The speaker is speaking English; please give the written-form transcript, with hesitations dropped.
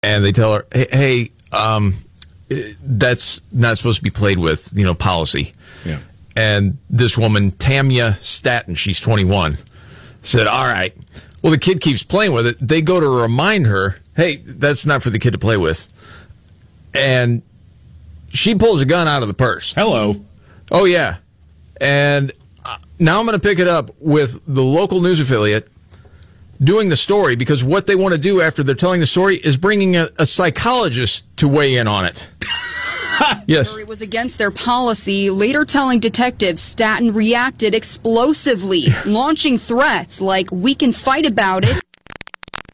and they tell her, hey, that's not supposed to be played with, policy. Yeah. And this woman, Tamia Staten, she's 21, said, all right. Well, the kid keeps playing with it. They go to remind her, hey, that's not for the kid to play with. And she pulls a gun out of the purse. Hello. Oh, yeah. And now I'm going to pick it up with the local news affiliate doing the story, because what they want to do after they're telling the story is bringing a psychologist to weigh in on it. Yes. It was against their policy, later telling detectives Staten reacted explosively, launching threats like, we can fight about it.